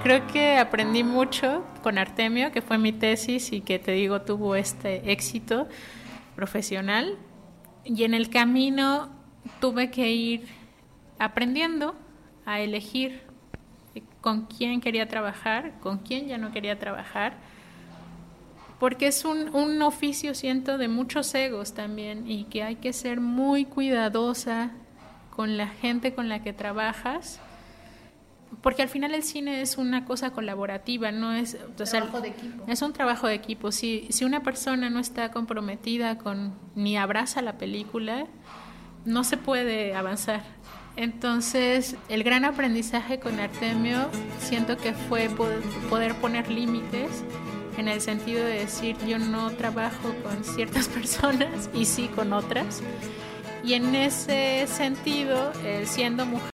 creo que aprendí mucho con Artemio, que fue mi tesis y que te digo tuvo este éxito profesional. Y en el camino tuve que ir aprendiendo a elegir con quién quería trabajar, con quién ya no quería trabajar, porque es un oficio, siento, de muchos egos también y que hay que ser muy cuidadosa con la gente con la que trabajas, porque al final el cine es una cosa colaborativa, no es, o sea, Trabajo de equipo. es un trabajo de equipo. Si una persona no está comprometida con ni abraza la película, no se puede avanzar. Entonces, el gran aprendizaje con Artemio siento que fue poder poner límites en el sentido de decir yo no trabajo con ciertas personas y sí con otras. Y en ese sentido, siendo mujer,